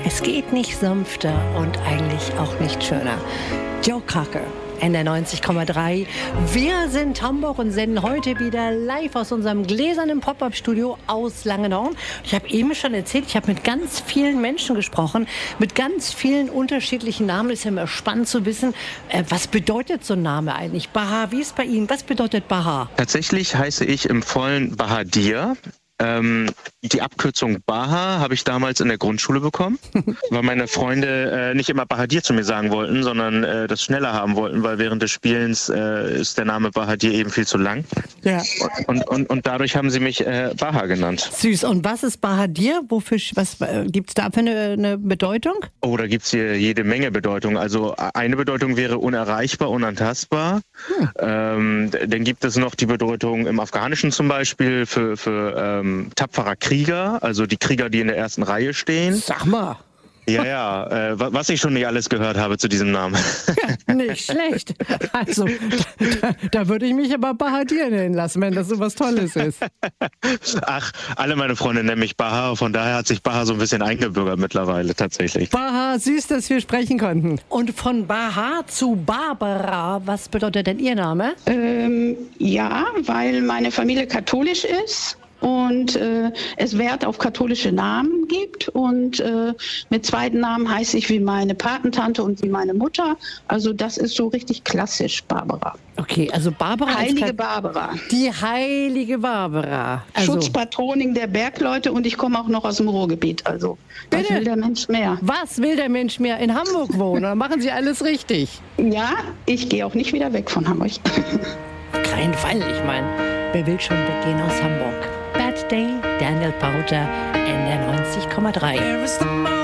Es geht nicht sanfter und eigentlich auch nicht schöner. Joe Cocker. NDR 90,3. Wir sind Hamburg und senden heute wieder live aus unserem gläsernen Pop-Up-Studio aus Langenhorn. Ich habe eben schon erzählt, ich habe mit ganz vielen Menschen gesprochen, mit ganz vielen unterschiedlichen Namen. Ist ja immer spannend zu wissen, was bedeutet so ein Name eigentlich? Bahar, wie ist bei Ihnen? Was bedeutet Bahar? Tatsächlich heiße ich im vollen Bahadir. Die Abkürzung Baha habe ich damals in der Grundschule bekommen, weil meine Freunde nicht immer Bahadir zu mir sagen wollten, sondern das schneller haben wollten, weil während des Spielens ist der Name Bahadir eben viel zu lang. Ja. Und dadurch haben sie mich Baha genannt. Süß. Und was ist Bahadir? Was gibt es da für eine Bedeutung? Oh, da gibt es hier jede Menge Bedeutung. Also eine Bedeutung wäre unerreichbar, unantastbar. Dann gibt es noch die Bedeutung im Afghanischen zum Beispiel für tapferer Krieger, also die Krieger, die in der ersten Reihe stehen. Sag mal. Ja, was ich schon nicht alles gehört habe zu diesem Namen. Ja, nicht schlecht. Also, da würde ich mich aber Bahadir nennen lassen, wenn das so was Tolles ist. Ach, alle meine Freunde nennen mich Baha, von daher hat sich Baha so ein bisschen eingebürgert mittlerweile tatsächlich. Baha, süß, dass wir sprechen konnten. Und von Baha zu Barbara, was bedeutet denn Ihr Name? Ja, weil meine Familie katholisch ist. Und es Wert auf katholische Namen gibt. Und mit zweiten Namen heiße ich wie meine Patentante und wie meine Mutter. Also das ist so richtig klassisch, Barbara. Okay, also Barbara. Heilige Barbara. Die heilige Barbara. Also Schutzpatronin der Bergleute und ich komme auch noch aus dem Ruhrgebiet. Also was will der Mensch mehr? Was will der Mensch mehr? In Hamburg wohnen? Dann machen Sie alles richtig. Ja, ich gehe auch nicht wieder weg von Hamburg. Auf keinen Fall. Ich meine, wer will schon weggehen aus Hamburg? Bad Day, Daniel Powter, NDR 90,3.